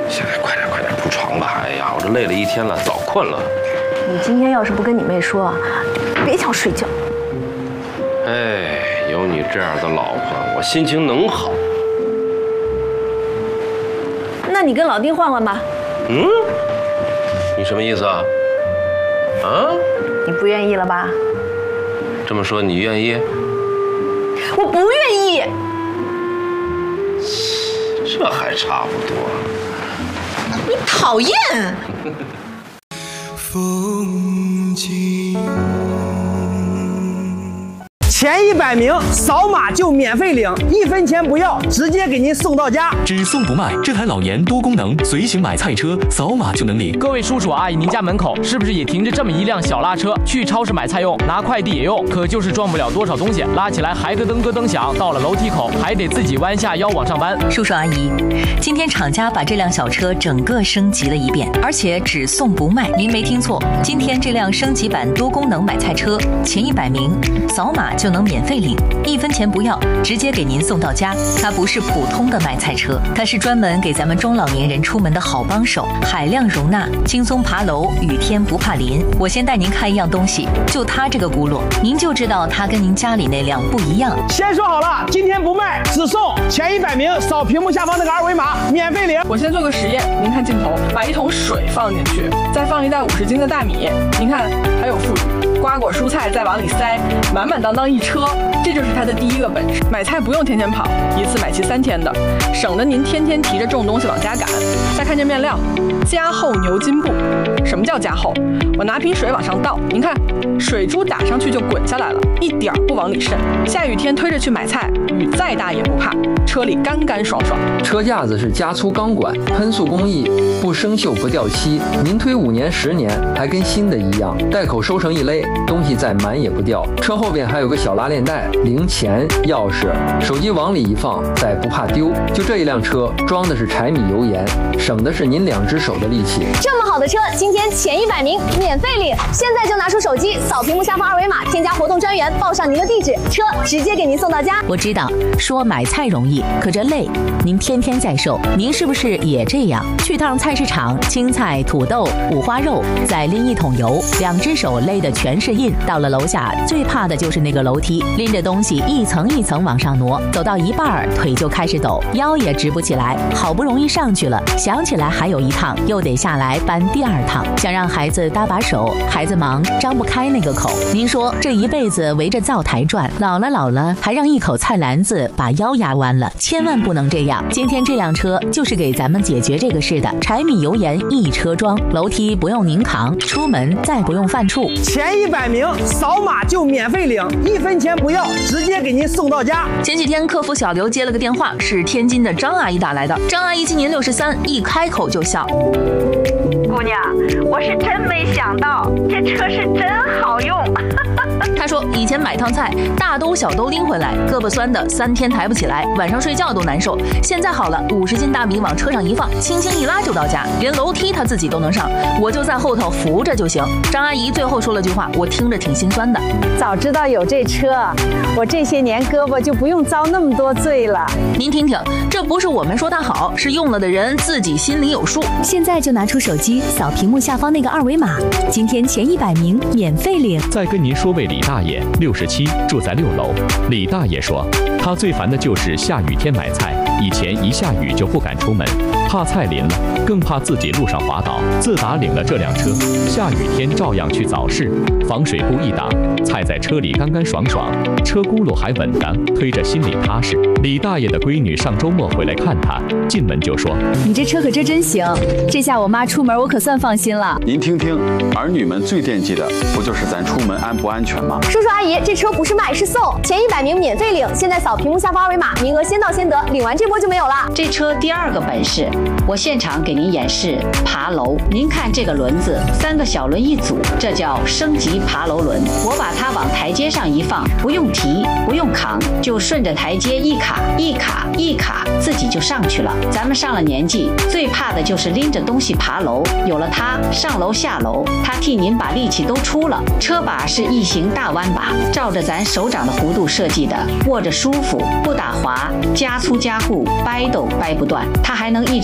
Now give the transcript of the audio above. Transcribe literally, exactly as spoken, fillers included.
现在快点快点铺床吧！哎呀，我这累了一天了，早困了。 你今天要是不跟你妹说，别想睡觉。 哎，有你这样的老婆，我心情能好？ 那你跟老丁换换吧。 嗯？你什么意思啊？啊？ 你不愿意了吧？ 这么说你愿意？ 我不愿意。 这还差不多。 你讨厌。 风景。 前一百名扫码就免费领，一分钱不要，直接给您送到家。 只送不卖，这台老年多功能随行买菜车，扫码就能领。 各位叔叔阿姨，您家门口是不是也停着这么一辆小拉车？去超市买菜用，拿快递也用，可就是装不了多少东西，拉起来还咯噔咯噔响，到了楼梯口还得自己弯下腰往上搬。 叔叔阿姨，今天厂家把这辆小车整个升级了一遍，而且只送不卖。您没听错，今天这辆升级版多功能买菜车，前一百名扫码就能免费领，一分钱不要，直接给您送到家。它不是普通的买菜车，它是专门给咱们中老年人出门的好帮手，海量容纳，轻松爬楼，雨天不怕淋。我先带您看一样东西，就它这个轱辘，您就知道它跟您家里那辆不一样。 先说好了，今天不卖，只送前一百名扫屏幕下方那个二维码，免费领。 我先做个实验，您看镜头，把一桶水放进去，再放一袋五十斤的大米，您看还有富裕，瓜果蔬菜再往里塞，满满当当一车，这就是它的第一个本事。买菜不用天天跑，一次买齐三天的，省得您天天提着重东西往家赶。再看这面料，加厚牛筋布。什么叫加厚？我拿瓶水往上倒，您看，水珠打上去就滚下来了，一点不往里渗。下雨天推着去买菜，雨再大也不怕，车里干干爽爽。 车架子是加粗钢管，喷塑工艺，不生锈不掉漆，您推五年十年还跟新的一样。袋口收成一勒，东西再满也不掉。车后边还有个小拉链袋，零钱、钥匙、手机往里一放，再不怕丢。就这一辆车，装的是柴米油盐，省的是您两只手的力气。 这么好的车，今天前一百名免费领，现在就拿出手机扫屏幕下方二维码，添加活动专员，报上您的地址，车直接给您送到家。 我知道说买菜容易，可这累，您天天在受，您是不是也这样？去趟菜市场，青菜、土豆、五花肉，再拎一桶油，两只手勒的全是印。到了楼下，最怕的就是那个楼梯，拎着东西一层一层往上挪，走到一半腿就开始抖，腰也直不起来。好不容易上去了，想起来还有一趟，又得下来搬第二趟。想让孩子搭把手，孩子忙张不开那个口。您说这一辈子围着灶台转，老了老了还让一口菜篮子把腰压弯了，千万不能这样。今天这辆车就是给咱们解决这个事的，柴米油盐一车装，楼梯不用您扛，出门再不用犯怵。 前一百名扫码就免费领，一分钱不要，直接给您送到家。 前几天客服小刘接了个电话，是天津的张阿姨打来的。张阿姨今年六十三，一开口就笑。 姑娘，我是真没想到，这车是真好用。 她说以前买趟菜，大兜小兜拎回来，胳膊酸的三天抬不起来，晚上睡觉都难受。现在好了，五十斤大米往车上一放，轻轻一拉就到家，连楼梯她自己都能上，我就在后头扶着就行。张阿姨最后说了句话，我听着挺心酸的。 早知道有这车，我这些年胳膊就不用遭那么多罪了。 您听听，这不是我们说它好，是用了的人自己心里有数。 现在就拿出手机扫屏幕下方那个二维码，今天前一百名免费领。 再跟您说位李大爷，六十七，住在六楼。李大爷说，他最烦的就是下雨天买菜，以前一下雨就不敢出门，怕菜淋了，更怕自己路上滑倒。自打领了这辆车，下雨天照样去早市，防水布一挡，菜在车里干干爽爽，车轱辘还稳当，推着心里踏实。李大爷的闺女上周末回来看他，进门就说：“ 你这车可真真行，这下我妈出门我可算放心了。” 您听听，儿女们最惦记的不就是咱出门安不安全吗？ 叔叔阿姨，这车不是卖是送，前一百名免费领，现在扫屏幕下方二维码，名额先到先得，领完这波就没有了。 这车第二个本事，我现场给您演示爬楼。您看这个轮子，三个小轮一组，这叫升级爬楼轮。我把它往台阶上一放，不用提，不用扛，就顺着台阶一卡一卡一卡，自己就上去了。咱们上了年纪，最怕的就是拎着东西爬楼，有了它，上楼下楼，它替您把力气都出了。车把是异形大弯把，照着咱手掌的弧度设计的，握着舒服，不打滑，加粗加固，掰都掰不断。它还能一直